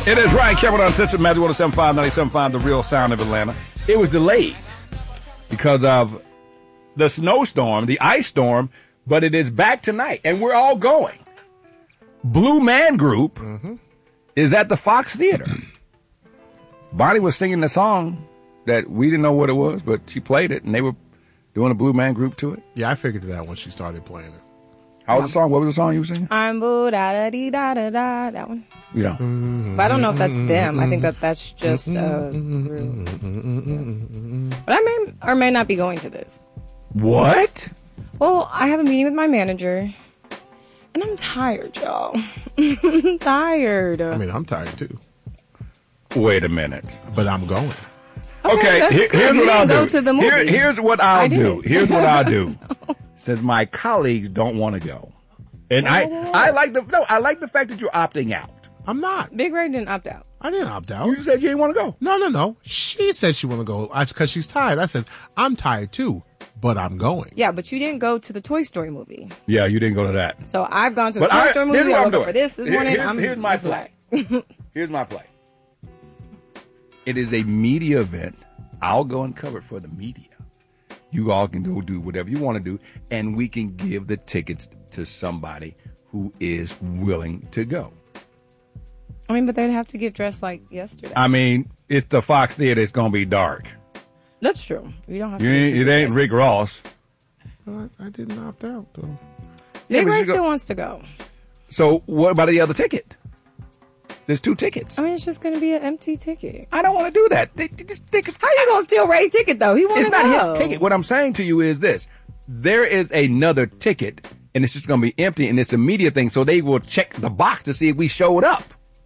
It is Ryan Cameron on Central Magic 107.5, 97.5, the real sound of Atlanta. It was delayed because of the snowstorm, the ice storm, but it is back tonight, and we're all going. Blue Man Group is at the Fox Theater. Bonnie was singing the song that we didn't know what it was, but she played it, and they were doing a Blue Man Group to it. Yeah, I figured it out when she started playing it. How was the song? What was the song you were singing? I'm boo da da dee da da da. That one. Yeah. But I don't know if that's them. I think that's just a group. Yes. But I may or may not be going to this. What? Well, I have a meeting with my manager, and I'm tired, y'all. I'm tired. I mean, I'm tired too. Wait a minute. But I'm going. Okay, here's what I'll do. Go to the movie. Here's what I'll do. Here's what I'll do. Since my colleagues don't want to go, and I like the fact that you're opting out. I'm not. Big Ray didn't opt out. I didn't opt out. You just said you didn't want to go. No. She said she want to go because she's tired. I said I'm tired too, but I'm going. Yeah, but you didn't go to the Toy Story movie. Yeah, you didn't go to that. So I've gone to the Toy Story movie. I woke up for this morning. Here's my play. Here's my play. It is a media event. I'll go and cover it for the media. You all can go do whatever you want to do, and we can give the tickets to somebody who is willing to go. I mean, but they'd have to get dressed like yesterday. I mean, it's the Fox Theater. It's going to be dark. That's true. You don't have to. It ain't Rick Ross. I didn't opt out, though. Big Ray still wants to go. So what about the other ticket? There's 2 tickets. I mean, it's just going to be an empty ticket. I don't want to do that. How you going to steal Ray's ticket, though? He wants to go. It's not his ticket. What I'm saying to you is this. There is another ticket, and it's just going to be empty, and it's a media thing, so they will check the box to see if we showed up.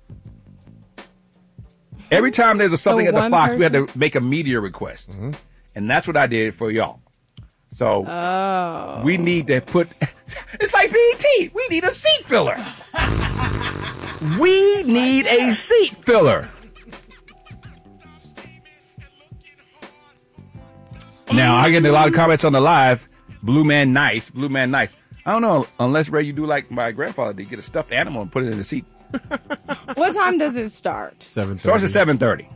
Every time there's something at the Fox, we had to make a media request. Mm-hmm. And that's what I did for y'all. So we need to put... It's like BET. We need a seat filler. We need a seat filler. Now, I get a lot of comments on the live. Blue Man nice. Blue Man nice. I don't know, unless, Ray, you do like my grandfather did, get a stuffed animal and put it in the seat. What time does it start? 7:30. Starts at 7:30.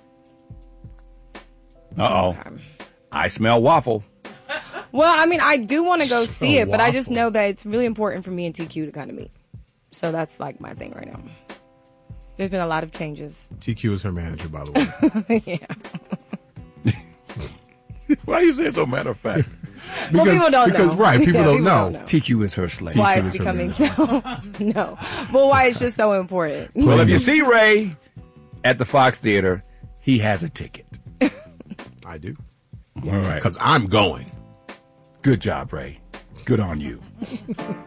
Uh-oh. Okay. I smell waffle. Well, I mean, I do want to go see it, but I just know that it's really important for me and TQ to kind of meet. So that's like my thing right now. There's been a lot of changes. TQ is her manager, by the way. Yeah. Why do you say it so matter of fact? Well, people don't know. Right, people don't know. TQ is her slave. Why it's becoming so. No. But why it's just so important. Well, if you see Ray at the Fox Theater, he has a ticket. I do. All right. Because I'm going. Good job, Ray. Good on you.